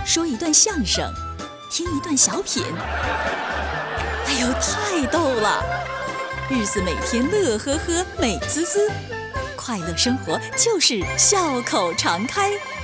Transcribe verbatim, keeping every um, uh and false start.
说一段相声，听一段小品。哎呦，太逗了！日子每天乐呵呵，美滋滋，快乐生活就是笑口常开。